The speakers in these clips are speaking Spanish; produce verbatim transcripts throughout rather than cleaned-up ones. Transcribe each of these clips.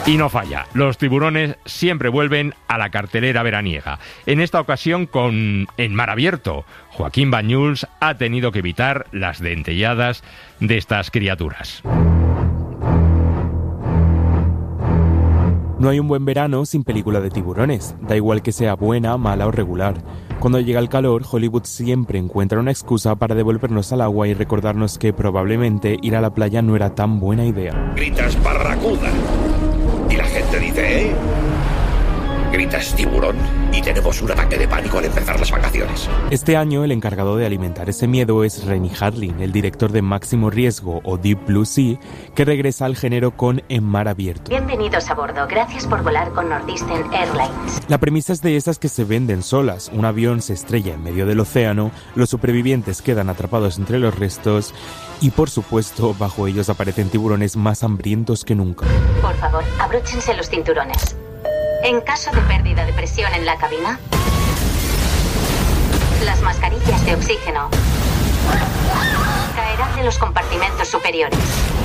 Y no falla, los tiburones siempre vuelven a la cartelera veraniega. En esta ocasión con En mar abierto. Joaquín Banyuls ha tenido que evitar las dentelladas de estas criaturas. No hay un buen verano sin película de tiburones, da igual que sea buena, mala o regular. Cuando llega el calor, Hollywood siempre encuentra una excusa para devolvernos al agua y recordarnos que probablemente ir a la playa no era tan buena idea. Gritas barracuda y la gente dice, ¿eh? Gritas tiburón y tenemos un ataque de pánico al empezar las vacaciones. Este año el encargado de alimentar ese miedo es Renny Harlin, el director de Máximo Riesgo o Deep Blue Sea, que regresa al género con En mar abierto. Bienvenidos a bordo, gracias por volar con Northeastern Airlines. La premisa es de esas que se venden solas. Un avión se estrella en medio del océano, los supervivientes quedan atrapados entre los restos y, por supuesto, bajo ellos aparecen tiburones más hambrientos que nunca. Por favor, abróchense los cinturones. En caso de pérdida de presión en la cabina, las mascarillas de oxígeno caerán de los compartimentos superiores.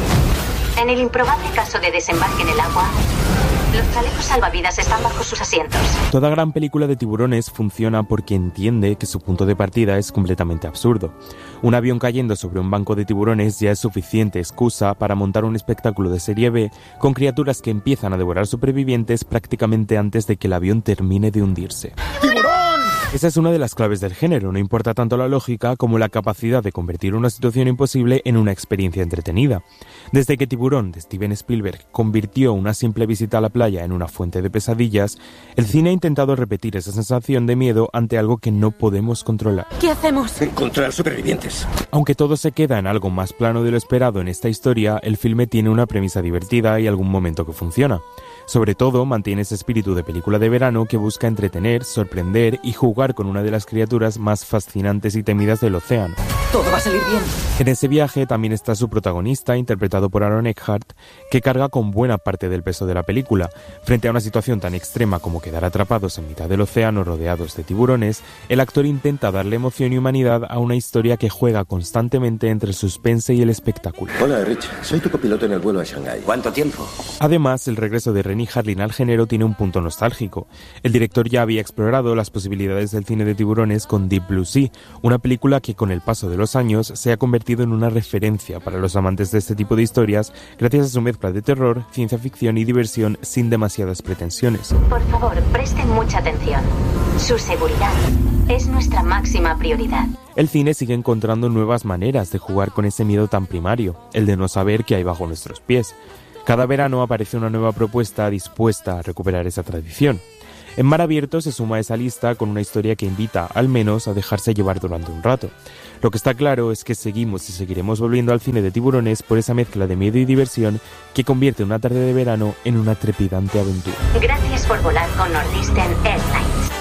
En el improbable caso de desembarque en el agua, los chalecos salvavidas están bajo sus asientos. Toda gran película de tiburones funciona porque entiende que su punto de partida es completamente absurdo. Un avión cayendo sobre un banco de tiburones ya es suficiente excusa para montar un espectáculo de serie B con criaturas que empiezan a devorar supervivientes prácticamente antes de que el avión termine de hundirse. ¡Tiburón! Esa es una de las claves del género, no importa tanto la lógica como la capacidad de convertir una situación imposible en una experiencia entretenida. Desde que Tiburón, de Steven Spielberg, convirtió una simple visita a la playa en una fuente de pesadillas, el cine ha intentado repetir esa sensación de miedo ante algo que no podemos controlar. ¿Qué hacemos? Encontrar supervivientes. Aunque todo se queda en algo más plano de lo esperado en esta historia, el filme tiene una premisa divertida y algún momento que funciona. Sobre todo, mantiene ese espíritu de película de verano que busca entretener, sorprender y jugar con una de las criaturas más fascinantes y temidas del océano. Todo va a salir bien. En ese viaje también está su protagonista, interpretado por Aaron Eckhart, que carga con buena parte del peso de la película. Frente a una situación tan extrema como quedar atrapados en mitad del océano rodeados de tiburones, el actor intenta darle emoción y humanidad a una historia que juega constantemente entre el suspense y el espectáculo. Hola, Rich. Soy tu copiloto en el vuelo a Shanghái. ¿Cuánto tiempo? Además, el regreso de Renny Harlin al género tiene un punto nostálgico. El director ya había explorado las posibilidades del cine de tiburones con Deep Blue Sea, una película que con el paso de los años se ha convertido en una referencia para los amantes de este tipo de historias gracias a su mezcla de terror, ciencia ficción y diversión sin demasiadas pretensiones. Por favor, presten mucha atención. Su seguridad es nuestra máxima prioridad. El cine sigue encontrando nuevas maneras de jugar con ese miedo tan primario, el de no saber qué hay bajo nuestros pies. Cada verano aparece una nueva propuesta dispuesta a recuperar esa tradición. En Mar Abierto se suma a esa lista con una historia que invita, al menos, a dejarse llevar durante un rato. Lo que está claro es que seguimos y seguiremos volviendo al cine de tiburones por esa mezcla de miedo y diversión que convierte una tarde de verano en una trepidante aventura. Gracias por volar con Northeastern Airlines.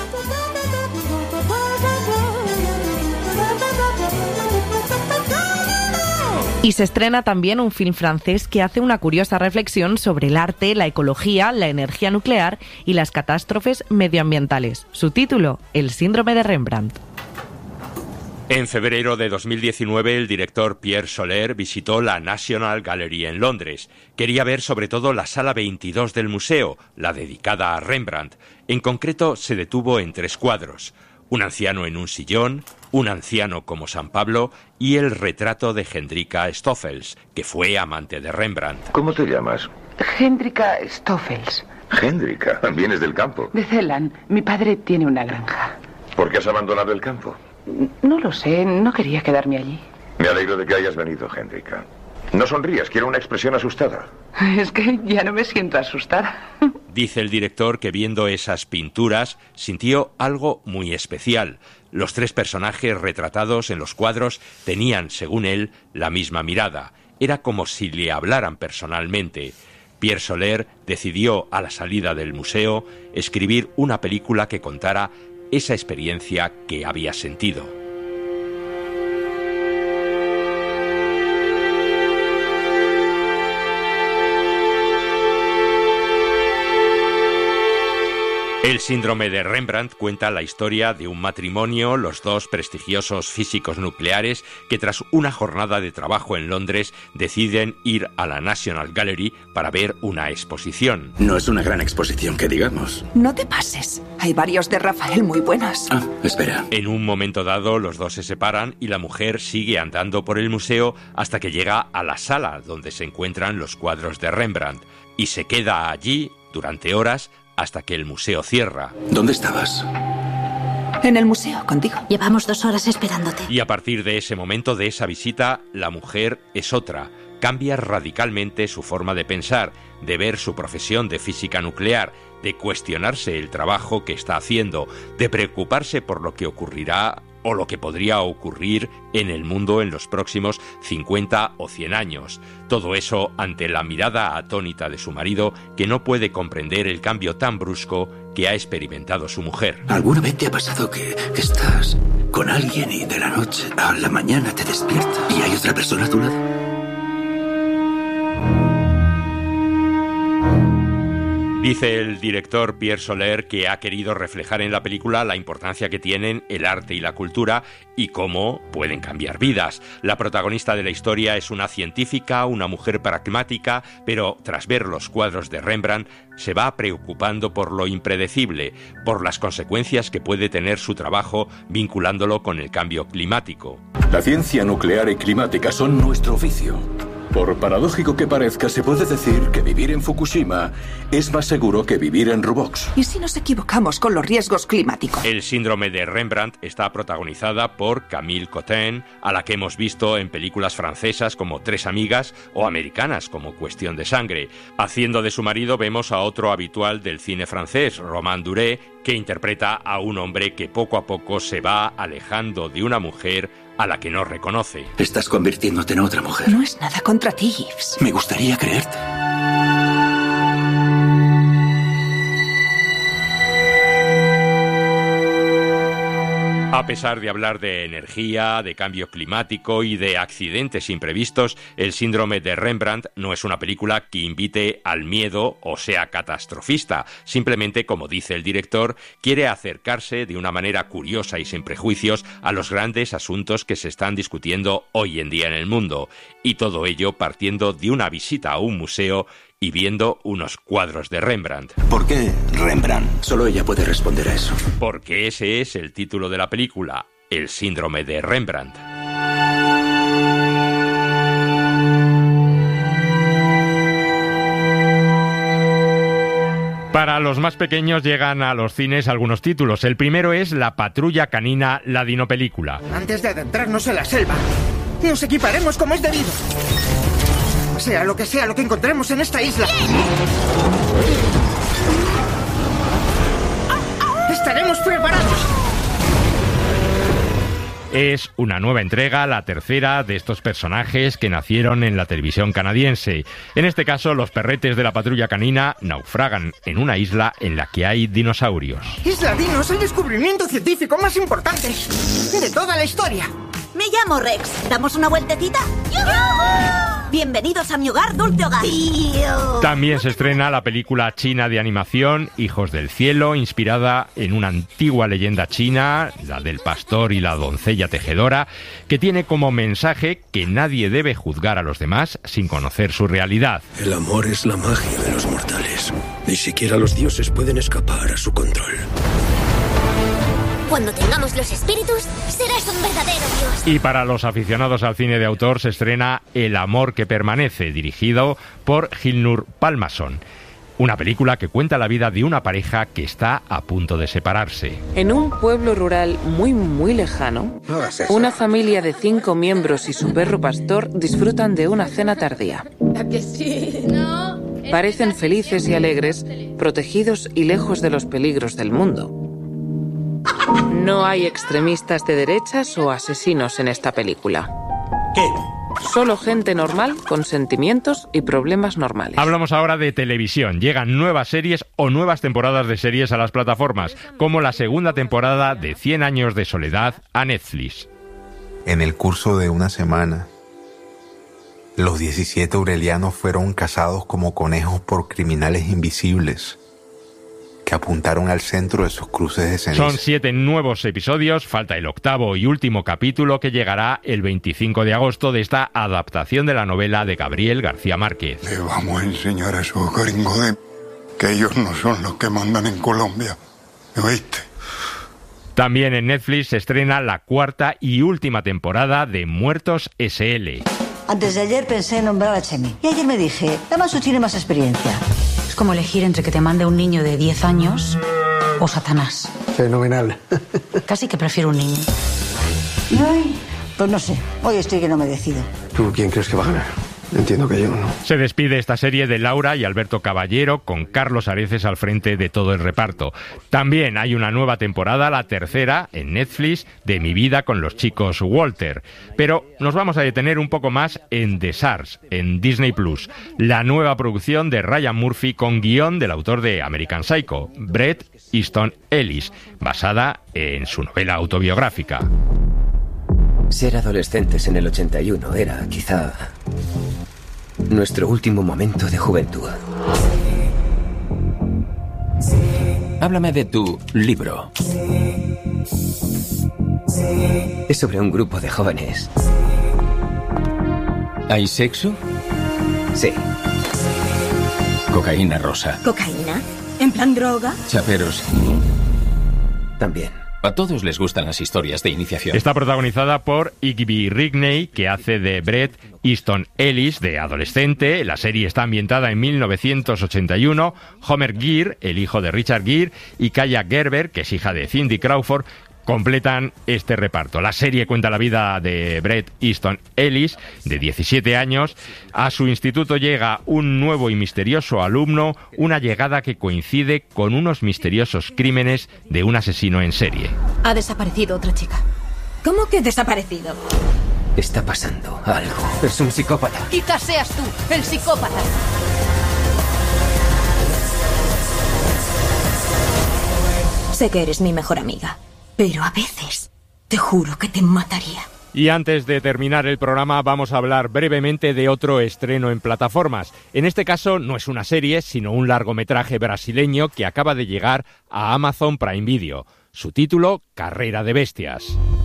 Y se estrena también un film francés que hace una curiosa reflexión sobre el arte, la ecología, la energía nuclear y las catástrofes medioambientales. Su título, El síndrome de Rembrandt. En febrero de dos mil diecinueve, el director Pierre Soler visitó la National Gallery en Londres. Quería ver sobre todo la sala veintidós del museo, la dedicada a Rembrandt. En concreto, se detuvo en tres cuadros: un anciano en un sillón, un anciano como San Pablo y el retrato de Hendrika Stoffels, que fue amante de Rembrandt. ¿Cómo te llamas? Hendrika Stoffels. Hendrika, vienes del campo. De Zeeland. Mi padre tiene una granja. ¿Por qué has abandonado el campo? No lo sé, no quería quedarme allí. Me alegro de que hayas venido, Hendrika. No sonrías, quiero una expresión asustada. Es que ya no me siento asustada. Dice el director que viendo esas pinturas sintió algo muy especial. Los tres personajes retratados en los cuadros tenían, según él, la misma mirada. Era como si le hablaran personalmente. Pierre Soler decidió, a la salida del museo, escribir una película que contara esa experiencia que había sentido. El síndrome de Rembrandt cuenta la historia de un matrimonio, los dos prestigiosos físicos nucleares, que tras una jornada de trabajo en Londres deciden ir a la National Gallery para ver una exposición. No es una gran exposición, que digamos. No te pases. Hay varios de Rafael muy buenos. Ah, espera. En un momento dado, los dos se separan y la mujer sigue andando por el museo hasta que llega a la sala donde se encuentran los cuadros de Rembrandt y se queda allí durante horas hasta que el museo cierra. ¿Dónde estabas? En el museo, contigo. Llevamos dos horas esperándote. Y a partir de ese momento, de esa visita, la mujer es otra. Cambia radicalmente su forma de pensar, de ver su profesión de física nuclear, de cuestionarse el trabajo que está haciendo, de preocuparse por lo que ocurrirá o lo que podría ocurrir en el mundo en los próximos cincuenta o cien años. Todo eso ante la mirada atónita de su marido, que no puede comprender el cambio tan brusco que ha experimentado su mujer. ¿Alguna vez te ha pasado que, que estás con alguien y de la noche a la mañana te despiertas y hay otra persona a tu lado? Dice el director Pierre Soler que ha querido reflejar en la película la importancia que tienen el arte y la cultura y cómo pueden cambiar vidas. La protagonista de la historia es una científica, una mujer pragmática, pero tras ver los cuadros de Rembrandt se va preocupando por lo impredecible, por las consecuencias que puede tener su trabajo vinculándolo con el cambio climático. La ciencia nuclear y climática son nuestro oficio. Por paradójico que parezca, se puede decir que vivir en Fukushima es más seguro que vivir en Roblox. ¿Y si nos equivocamos con los riesgos climáticos? El síndrome de Rembrandt está protagonizada por Camille Cotin, a la que hemos visto en películas francesas como Tres amigas o americanas como Cuestión de sangre. Haciendo de su marido vemos a otro habitual del cine francés, Romain Duret, que interpreta a un hombre que poco a poco se va alejando de una mujer a la que no reconoce. Estás convirtiéndote en otra mujer. No es nada contra ti, Yves. Me gustaría creerte. A pesar de hablar de energía, de cambio climático y de accidentes imprevistos, el síndrome de Rembrandt no es una película que invite al miedo o sea catastrofista. Simplemente, como dice el director, quiere acercarse de una manera curiosa y sin prejuicios a los grandes asuntos que se están discutiendo hoy en día en el mundo. Y todo ello partiendo de una visita a un museo y viendo unos cuadros de Rembrandt. ¿Por qué Rembrandt? Solo ella puede responder a eso. Porque ese es el título de la película, El síndrome de Rembrandt. Para los más pequeños llegan a los cines algunos títulos. El primero es La patrulla canina Ladino Película. Antes de adentrarnos en la selva, nos equiparemos como es debido. Sea lo que sea lo que encontremos en esta isla. ¡Estaremos preparados! Es una nueva entrega, la tercera de estos personajes que nacieron en la televisión canadiense. En este caso, los perretes de la patrulla canina naufragan en una isla en la que hay dinosaurios. Isla Dino es el descubrimiento científico más importante de toda la historia. Me llamo Rex. ¿Damos una vueltecita? ¡Yuhu! Bienvenidos a mi hogar, dulce hogar. ¡Tío! También se estrena la película china de animación Hijos del Cielo, inspirada en una antigua leyenda china, la del pastor y la doncella tejedora, que tiene como mensaje que nadie debe juzgar a los demás sin conocer su realidad. El amor es la magia de los mortales. Ni siquiera los dioses pueden escapar a su control. Cuando tengamos los espíritus, serás un verdadero dios. Y para los aficionados al cine de autor se estrena El amor que permanece, dirigido por Gilnur Palmason. Una película que cuenta la vida de una pareja que está a punto de separarse. En un pueblo rural muy, muy lejano, una familia de cinco miembros y su perro pastor disfrutan de una cena tardía. Parecen felices y alegres, protegidos y lejos de los peligros del mundo. No hay extremistas de derechas o asesinos en esta película. ¿Qué? Solo gente normal con sentimientos y problemas normales. Hablamos ahora de televisión. Llegan nuevas series o nuevas temporadas de series a las plataformas, como la segunda temporada de Cien años de soledad a Netflix. En el curso de una semana, los diecisiete aurelianos fueron cazados como conejos por criminales invisibles que apuntaron al centro de sus cruces de ceniza. Son siete nuevos episodios, falta el octavo y último capítulo que llegará el veinticinco de agosto de esta adaptación de la novela de Gabriel García Márquez. Le vamos a enseñar a esos gringos de que ellos no son los que mandan en Colombia. ¿Me oíste? También en Netflix se estrena la cuarta y última temporada de Muertos ese ele. Antes de ayer pensé en nombrar a Chemi. Y ayer me dije, Damaso tiene más experiencia. Es como elegir entre que te mande un niño de diez años o Satanás. Fenomenal. Casi que prefiero un niño. Ay, pues no sé, hoy estoy que no me decido. ¿Tú quién crees que va a ganar? Entiendo que yo no. Se despide esta serie de Laura y Alberto Caballero, con Carlos Areces al frente de todo el reparto. También hay una nueva temporada, la tercera, en Netflix, de Mi vida con los chicos Walter. Pero nos vamos a detener un poco más en The Sars, en Disney Plus, la nueva producción de Ryan Murphy con guión del autor de American Psycho, Bret Easton Ellis, basada en su novela autobiográfica. Ser adolescentes en el ochenta y uno era, quizá, nuestro último momento de juventud. Háblame de tu libro. Es sobre un grupo de jóvenes. ¿Hay sexo? Sí. Cocaína rosa. ¿Cocaína? ¿En plan droga? Chaperos. También. A todos les gustan las historias de iniciación. Está protagonizada por Igby Rigney, que hace de Bret Easton Ellis, de adolescente. La serie está ambientada en mil novecientos ochenta y uno. Homer Gere, el hijo de Richard Gere, y Kaya Gerber, que es hija de Cindy Crawford, completan este reparto. La serie cuenta la vida de Bret Easton Ellis, de diecisiete años. A su instituto llega un nuevo y misterioso alumno, una llegada que coincide con unos misteriosos crímenes de un asesino en serie. Ha desaparecido otra chica. ¿Cómo que desaparecido? Está pasando algo. Es un psicópata. Quizás seas tú, el psicópata. Sé que eres mi mejor amiga. Pero a veces, te juro que te mataría. Y antes de terminar el programa vamos a hablar brevemente de otro estreno en plataformas. En este caso no es una serie, sino un largometraje brasileño que acaba de llegar a Amazon Prime Video. Su título, Carrera de Bestias.